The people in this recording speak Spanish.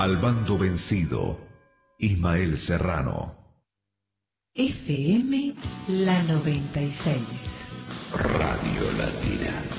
Al bando vencido, Ismael Serrano. FM La 96. Radio Latina.